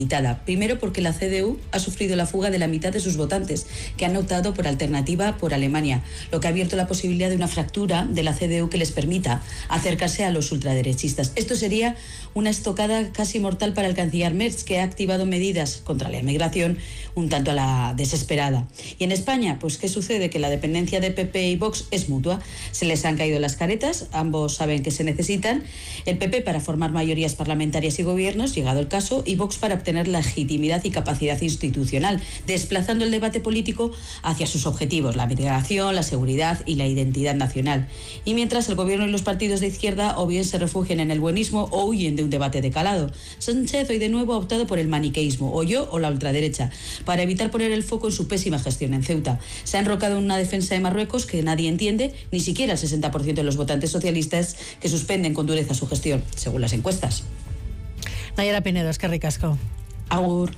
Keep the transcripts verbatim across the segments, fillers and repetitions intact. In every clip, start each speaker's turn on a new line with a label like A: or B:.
A: Primero porque la C D U ha sufrido la fuga de la mitad de sus votantes, que han optado por alternativa por Alemania, lo que ha abierto la posibilidad de una fractura de la C D U que les permita acercarse a los ultraderechistas. Esto sería una estocada casi mortal para el canciller Merz, que ha activado medidas contra la inmigración un tanto a la desesperada. Y en España, pues ¿qué sucede? Que la dependencia de P P y Vox es mutua. Se les han caído las caretas, ambos saben que se necesitan. El P P para formar mayorías parlamentarias y gobiernos, llegado el caso, y Vox para obtener legitimidad y capacidad institucional, desplazando el debate político hacia sus objetivos, la migración, la seguridad y la identidad nacional. Y mientras el gobierno y los partidos de izquierda o bien se refugian en el buenismo o huyen de un debate de calado. Sánchez hoy de nuevo ha optado por el maniqueísmo, o yo o la ultraderecha, para evitar poner el foco en su pésima gestión en Ceuta. Se ha enrocado en una defensa de Marruecos que nadie entiende, ni siquiera el sesenta por ciento de los votantes socialistas, que suspenden con dureza su gestión, según las encuestas.
B: Nayara Pinedo, es que ricasco.
A: Agur.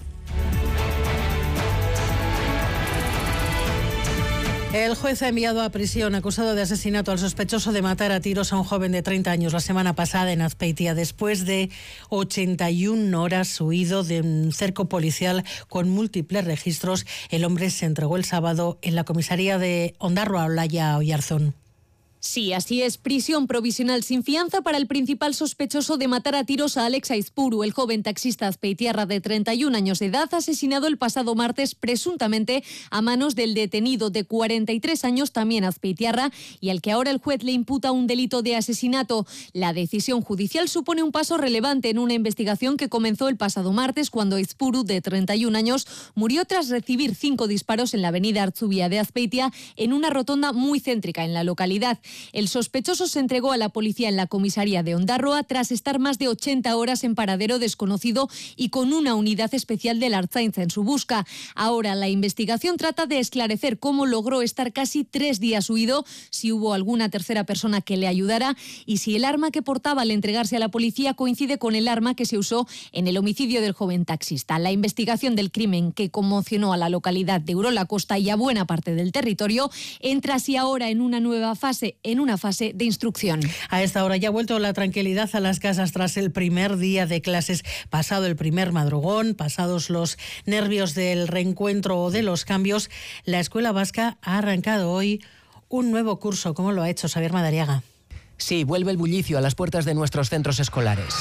B: El juez ha enviado a prisión acusado de asesinato al sospechoso de matar a tiros a un joven de treinta años la semana pasada en Azpeitia, después de ochenta y una horas huido de un cerco policial con múltiples registros. El hombre se entregó el sábado en la comisaría de Ondarroa, Olaya, Oyarzún.
C: Sí, así es. Prisión provisional sin fianza para el principal sospechoso de matar a tiros a Alex Aizpuru, el joven taxista azpeitiarra de treinta y un años de edad, asesinado el pasado martes presuntamente a manos del detenido de cuarenta y tres años, también azpeitiarra, y al que ahora el juez le imputa un delito de asesinato. La decisión judicial supone un paso relevante en una investigación que comenzó el pasado martes, cuando Aizpuru, de treinta y un años, murió tras recibir cinco disparos en la avenida Artzubia de Azpeitia, en una rotonda muy céntrica en la localidad. El sospechoso se entregó a la policía en la comisaría de Ondarroa tras estar más de ochenta horas en paradero desconocido y con una unidad especial de la Ertzaintza en su busca. Ahora la investigación trata de esclarecer cómo logró estar casi tres días huido, si hubo alguna tercera persona que le ayudara y si el arma que portaba al entregarse a la policía coincide con el arma que se usó en el homicidio del joven taxista. La investigación del crimen, que conmocionó a la localidad de Urola Kosta y a buena parte del territorio, entra así ahora en una nueva fase, en una fase de instrucción.
B: A esta hora ya ha vuelto la tranquilidad a las casas tras el primer día de clases, pasado el primer madrugón, pasados los nervios del reencuentro o de los cambios. La Escuela Vasca ha arrancado hoy un nuevo curso. ¿Cómo lo ha hecho Xavier Madariaga?
D: Sí, vuelve el bullicio a las puertas de nuestros centros escolares.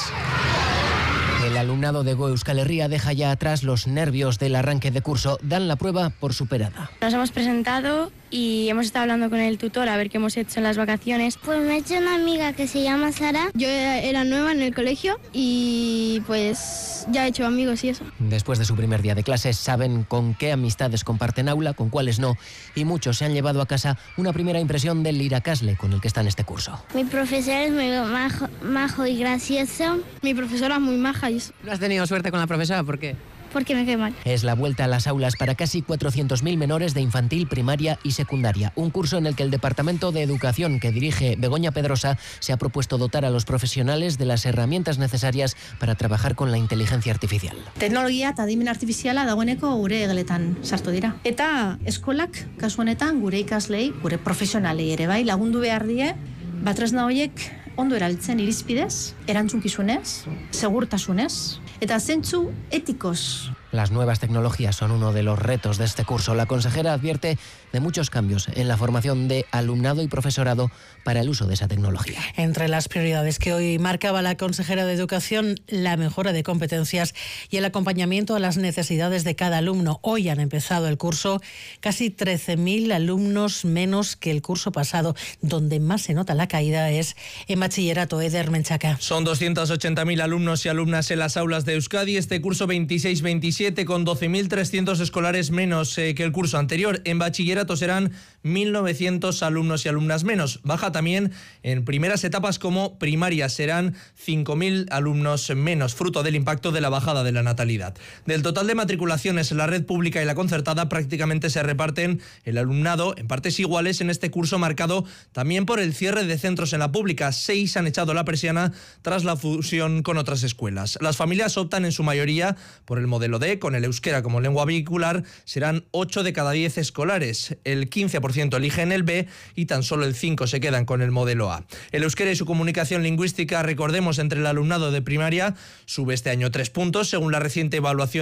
D: El alumnado de Go Euskal Herria deja ya atrás los nervios del arranque de curso. Dan la prueba por superada.
E: Nos hemos presentado y hemos estado hablando con el tutor a ver qué hemos hecho en las vacaciones.
F: Pues me he hecho una amiga que se llama Sara.
E: Yo era nueva en el colegio y pues ya he hecho amigos y eso.
D: Después de su primer día de clases saben con qué amistades comparten aula, con cuáles no, y muchos se han llevado a casa una primera impresión del irakasle con el que está en este curso.
F: Mi profesor es muy majo, majo y gracioso.
E: Mi profesora es muy maja y eso.
D: ¿No has tenido suerte con la profesora? ¿Por qué?
E: Porque me cae mal.
D: Es la vuelta a las aulas para casi cuatrocientos mil menores de infantil, primaria y secundaria. Un curso en el que el Departamento de Educación que dirige Begoña Pedrosa se ha propuesto dotar a los profesionales de las herramientas necesarias para trabajar con la inteligencia artificial.
G: Teknologia eta adimen artifiziala dagoeneko gure geletan sartu dira. Eta eskolak kasu honetan gure ikaslei, gure profesionalei ere bai lagundu behar die, batresna horiek ondo erabiltzen irizpidez, erantzunkizunez, segurtasunez eta zentzu etikos.
D: Las nuevas tecnologías son uno de los retos de este curso. La consejera advierte de muchos cambios en la formación de alumnado y profesorado para el uso de esa tecnología.
B: Entre las prioridades que hoy marcaba la consejera de Educación, la mejora de competencias y el acompañamiento a las necesidades de cada alumno. Hoy han empezado el curso casi trece mil alumnos menos que el curso pasado. Donde más se nota la caída es en bachillerato. Eder Menchaca.
H: Son doscientos ochenta mil alumnos y alumnas en las aulas de Euskadi. Este curso veintiséis veintisiete con doce mil trescientos escolares menos eh, que el curso anterior. En bachillerato serán mil novecientos alumnos y alumnas menos. Baja también en primeras etapas como primaria, serán cinco mil alumnos menos, fruto del impacto de la bajada de la natalidad. Del total de matriculaciones en la red pública y la concertada, prácticamente se reparten el alumnado en partes iguales en este curso, marcado también por el cierre de centros en la pública. Seis han echado la persiana tras la fusión con otras escuelas. Las familias optan en su mayoría por el modelo de B, con el euskera como lengua vehicular, serán ocho de cada diez escolares. El quince por ciento eligen el B y tan solo el cinco por ciento se quedan con el modelo A. El euskera y su comunicación lingüística, recordemos, entre el alumnado de primaria sube este año tres puntos, según la reciente evaluación